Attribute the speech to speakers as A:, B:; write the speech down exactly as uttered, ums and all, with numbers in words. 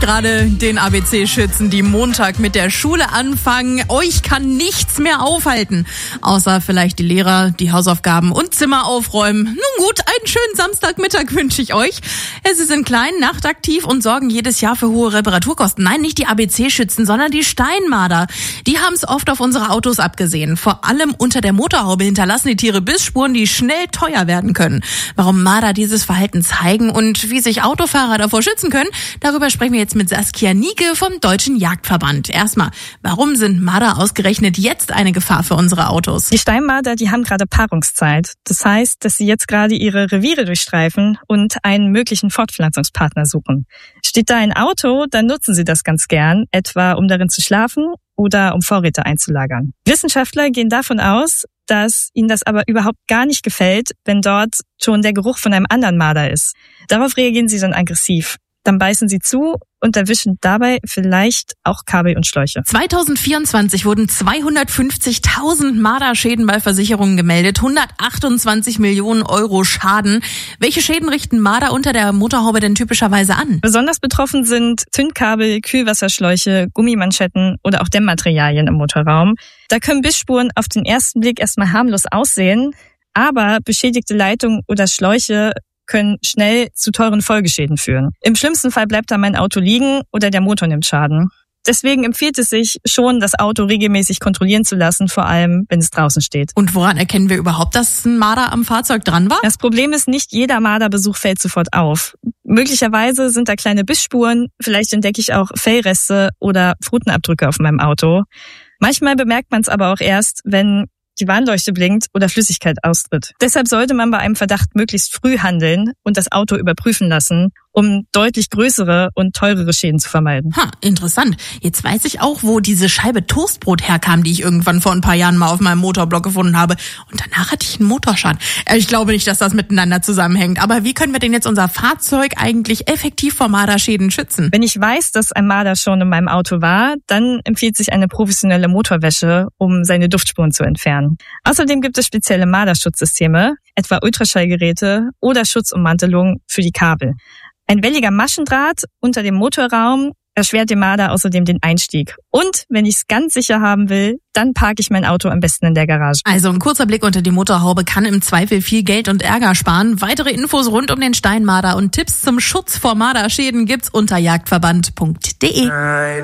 A: Gerade den A B C-Schützen, die Montag mit der Schule anfangen. Euch kann nichts mehr aufhalten. Außer vielleicht die Lehrer, die Hausaufgaben und Zimmer aufräumen. Nun gut, einen schönen Samstagmittag wünsche ich euch. Sie sind klein, nachtaktiv und sorgen jedes Jahr für hohe Reparaturkosten. Nein, nicht die A B C-Schützen, sondern die Steinmarder. Die haben es oft auf unsere Autos abgesehen. Vor allem unter der Motorhaube hinterlassen die Tiere Bissspuren, die schnell teuer werden können. Warum Marder dieses Verhalten zeigen und wie sich Autofahrer davor schützen können, darüber sprechen wir jetzt mit Saskia Nieke vom Deutschen Jagdverband. Erstmal, warum sind Marder ausgerechnet jetzt eine Gefahr für unsere Autos?
B: Die Steinmarder, die haben gerade Paarungszeit. Das heißt, dass sie jetzt gerade ihre Reviere durchstreifen und einen möglichen Fortpflanzungspartner suchen. Steht da ein Auto, dann nutzen sie das ganz gern, etwa um darin zu schlafen oder um Vorräte einzulagern. Wissenschaftler gehen davon aus, dass ihnen das aber überhaupt gar nicht gefällt, wenn dort schon der Geruch von einem anderen Marder ist. Darauf reagieren sie dann aggressiv. Dann beißen sie zu und erwischen dabei vielleicht auch Kabel und Schläuche.
A: zwanzig vierundzwanzig wurden zweihundertfünfzigtausend Marderschäden bei Versicherungen gemeldet, hundertachtundzwanzig Millionen Euro Schaden. Welche Schäden richten Marder unter der Motorhaube denn typischerweise an?
B: Besonders betroffen sind Zündkabel, Kühlwasserschläuche, Gummimanschetten oder auch Dämmmaterialien im Motorraum. Da können Bissspuren auf den ersten Blick erstmal harmlos aussehen, aber beschädigte Leitungen oder Schläuche können schnell zu teuren Folgeschäden führen. Im schlimmsten Fall bleibt da mein Auto liegen oder der Motor nimmt Schaden. Deswegen empfiehlt es sich schon, das Auto regelmäßig kontrollieren zu lassen, vor allem, wenn es draußen steht.
A: Und woran erkennen wir überhaupt, dass ein Marder am Fahrzeug dran war?
B: Das Problem ist, nicht jeder Marderbesuch fällt sofort auf. Möglicherweise sind da kleine Bissspuren, vielleicht entdecke ich auch Fellreste oder Pfotenabdrücke auf meinem Auto. Manchmal bemerkt man es aber auch erst, wenn die Warnleuchte blinkt oder Flüssigkeit austritt. Deshalb sollte man bei einem Verdacht möglichst früh handeln und das Auto überprüfen lassen, um deutlich größere und teurere Schäden zu vermeiden.
A: Ha, interessant. Jetzt weiß ich auch, wo diese Scheibe Toastbrot herkam, die ich irgendwann vor ein paar Jahren mal auf meinem Motorblock gefunden habe. Und danach hatte ich einen Motorschaden. Ich glaube nicht, dass das miteinander zusammenhängt. Aber wie können wir denn jetzt unser Fahrzeug eigentlich effektiv vor Marderschäden schützen?
B: Wenn ich weiß, dass ein Marder schon in meinem Auto war, dann empfiehlt sich eine professionelle Motorwäsche, um seine Duftspuren zu entfernen. Außerdem gibt es spezielle Marderschutzsysteme, etwa Ultraschallgeräte oder Schutzummantelungen für die Kabel. Ein welliger Maschendraht unter dem Motorraum erschwert dem Marder außerdem den Einstieg. Und wenn ich es ganz sicher haben will, dann parke ich mein Auto am besten in der Garage.
A: Also ein kurzer Blick unter die Motorhaube kann im Zweifel viel Geld und Ärger sparen. Weitere Infos rund um den Steinmarder und Tipps zum Schutz vor Marderschäden gibt's unter jagdverband punkt de.